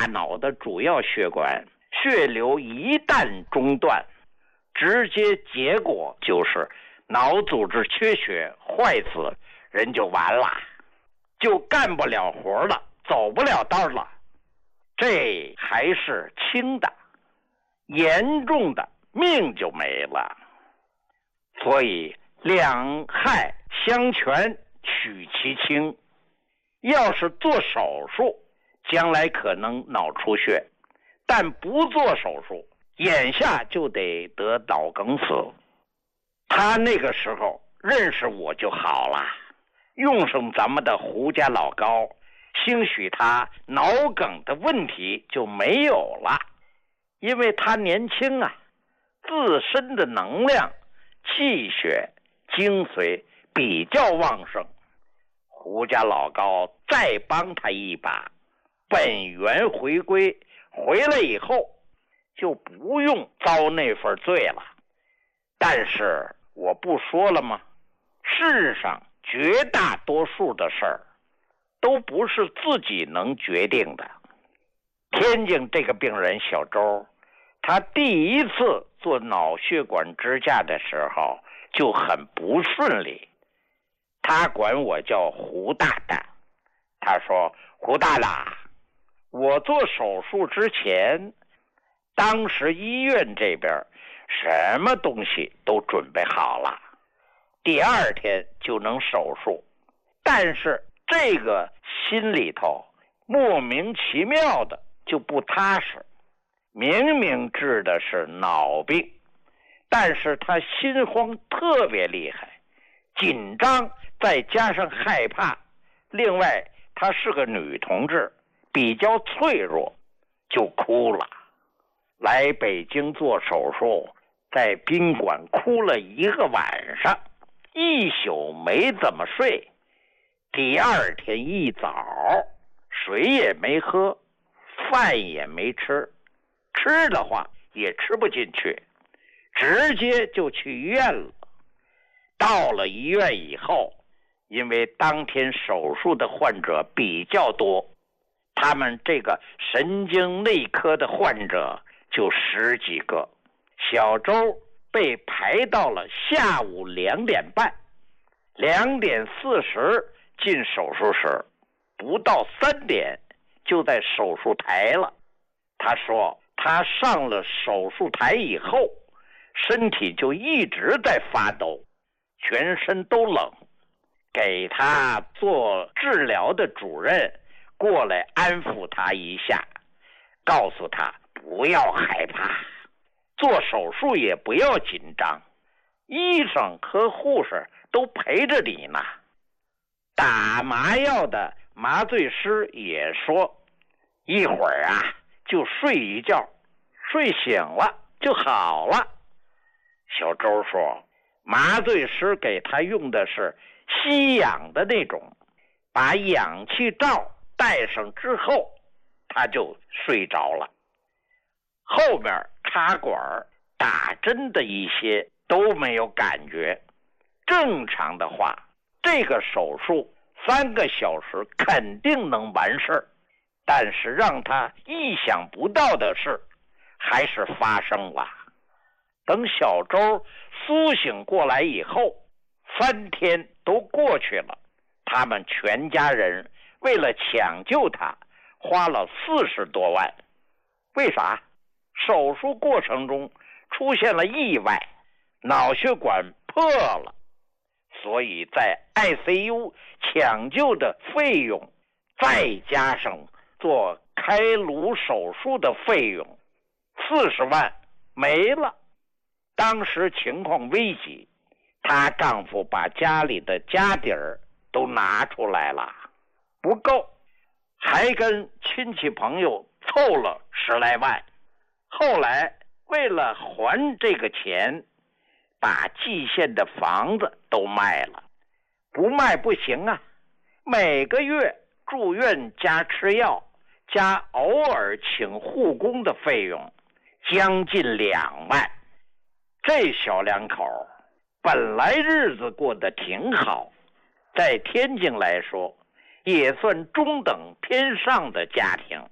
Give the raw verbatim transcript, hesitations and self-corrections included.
大脑的主要血管血流一旦中断，直接结果就是脑组织缺血坏死，人就完了，就干不了活了，走不了道了。这还是轻的，严重的命就没了。所以两害相权取其轻，要是做手术，将来可能脑出血，但不做手术，眼下就得得脑梗死。他那个时候认识我就好了，用上咱们的胡家老高，兴许他脑梗的问题就没有了，因为他年轻啊，自身的能量、气血、精髓比较旺盛。胡家老高再帮他一把，本源回归，回来以后就不用遭那份罪了。但是我不说了吗？世上绝大多数的事儿都不是自己能决定的。天津这个病人小周，他第一次做脑血管支架的时候就很不顺利，他管我叫胡大大。他说，胡大大，我做手术之前，当时医院这边什么东西都准备好了，第二天就能手术，但是这个心里头莫名其妙的就不踏实，明明治的是脑病，但是他心慌特别厉害，紧张再加上害怕，另外她是个女同志，比较脆弱，就哭了。来北京做手术，在宾馆哭了一个晚上，一宿没怎么睡。第二天一早，水也没喝，饭也没吃，吃的话也吃不进去，直接就去医院了。到了医院以后，因为当天手术的患者比较多，他们这个神经内科的患者就十几个，小周被排到了下午两点半，两点四十进手术室，不到三点就在手术台了。他说他上了手术台以后，身体就一直在发抖，全身都冷。给他做治疗的主任过来安抚他一下，告诉他不要害怕，做手术也不要紧张，医生和护士都陪着你呢。打麻药的麻醉师也说，一会儿啊就睡一觉，睡醒了就好了。小周说，麻醉师给他用的是吸氧的那种，把氧气罩戴上之后，他就睡着了。后面插管打针的一些都没有感觉。正常的话，这个手术三个小时肯定能完事儿，但是让他意想不到的事还是发生了。等小周苏醒过来以后，三天都过去了，他们全家人为了抢救他花了四十多万。为啥？手术过程中出现了意外，脑血管破了，所以在 I C U 抢救的费用，再加上做开颅手术的费用，四十万没了。当时情况危急，她丈夫把家里的家底儿都拿出来了，不够，还跟亲戚朋友凑了十来万。后来为了还这个钱，把蓟县的房子都卖了。不卖不行啊，每个月住院加吃药加偶尔请护工的费用将近两万。这小两口本来日子过得挺好，在天津来说也算中等偏上的家庭，